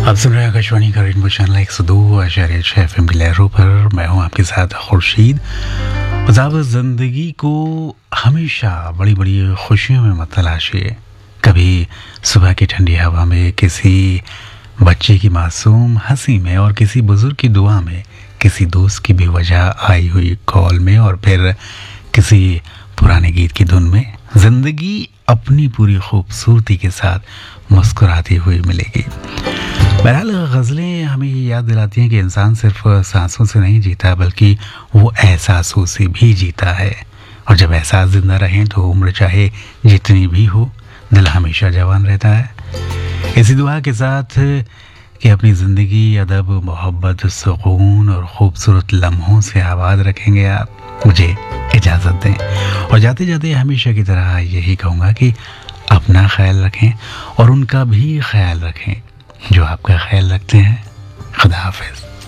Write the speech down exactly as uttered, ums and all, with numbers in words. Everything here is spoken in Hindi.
आप सुन रहे हैं आकाशवाणी का रेनबो चैनल एक सौ दो आशार्य छः एफ एम की लहरों पर। मैं हूं आपके साथ खुर्शीद। साहब, ज़िंदगी को हमेशा बड़ी बड़ी खुशियों में मत तलाशिए। कभी सुबह की ठंडी हवा में, किसी बच्चे की मासूम हंसी में, और किसी बुजुर्ग की दुआ में, किसी दोस्त की बेवजह आई हुई कॉल में, और फिर किसी पुराने गीत की धुन में जिंदगी अपनी पूरी खूबसूरती के साथ मुस्कुराती हुई मिलेगी। बहरहाल, गज़लें हमें ये याद दिलाती हैं कि इंसान सिर्फ सांसों से नहीं जीता, बल्कि वो एहसासों से भी जीता है। और जब एहसास जिंदा रहें तो उम्र चाहे जितनी भी हो, दिल हमेशा जवान रहता है। इसी दुआ के साथ कि अपनी ज़िंदगी अदब, मोहब्बत, सुकून और ख़ूबसूरत लम्हों से आबाद रखेंगे आप, मुझे इजाज़त दें। और जाते जाते हमेशा की तरह यही कहूँगा कि अपना ख्याल रखें और उनका भी ख्याल रखें जो आपका ख्याल रखते हैं। खुदा हाफ़िज़।